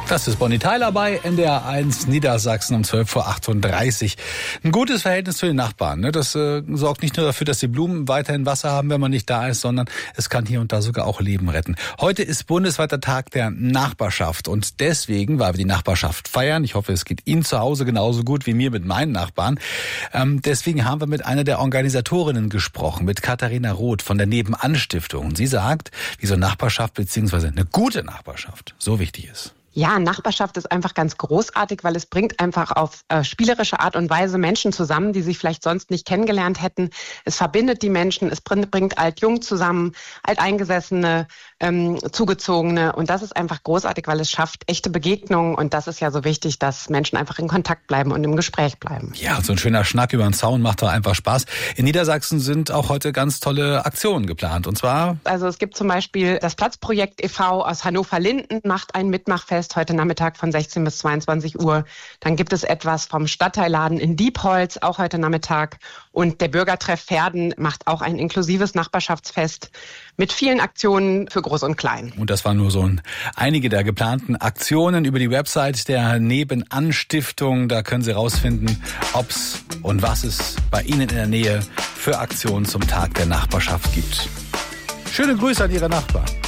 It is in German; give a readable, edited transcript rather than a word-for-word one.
Das ist Bonnie Tyler bei NDR 1 Niedersachsen um 12:38 Uhr. Ein gutes Verhältnis zu den Nachbarn. Ne? Das sorgt nicht nur dafür, dass die Blumen weiterhin Wasser haben, wenn man nicht da ist, sondern es kann hier und da sogar auch Leben retten. Heute ist bundesweiter Tag der Nachbarschaft und deswegen, weil wir die Nachbarschaft feiern, ich hoffe, es geht Ihnen zu Hause genauso gut wie mir mit meinen Nachbarn, deswegen haben wir mit einer der Organisatorinnen gesprochen, mit Katharina Roth von der Nebenan-Stiftung. Und sie sagt, wieso Nachbarschaft bzw. eine gute Nachbarschaft so wichtig ist. Ja, Nachbarschaft ist einfach ganz großartig, weil es bringt einfach auf spielerische Art und Weise Menschen zusammen, die sich vielleicht sonst nicht kennengelernt hätten. Es verbindet die Menschen, es bringt Alt-Jung zusammen, Alteingesessene, Zugezogene. Und das ist einfach großartig, weil es schafft echte Begegnungen. Und das ist ja so wichtig, dass Menschen einfach in Kontakt bleiben und im Gespräch bleiben. Ja, so ein schöner Schnack über den Zaun macht doch einfach Spaß. In Niedersachsen sind auch heute ganz tolle Aktionen geplant. Und zwar? Also es gibt zum Beispiel das Platzprojekt e.V. aus Hannover-Linden, macht ein Mitmachfest heute Nachmittag von 16 bis 22 Uhr. Dann gibt es etwas vom Stadtteilladen in Diepholz, auch heute Nachmittag. Und der Bürgertreff Verden macht auch ein inklusives Nachbarschaftsfest mit vielen Aktionen für Groß und Klein. Und das waren nur so einige der geplanten Aktionen über die Website der Nebenan-Stiftung. Da können Sie rausfinden, ob's und was es bei Ihnen in der Nähe für Aktionen zum Tag der Nachbarschaft gibt. Schöne Grüße an Ihre Nachbarn.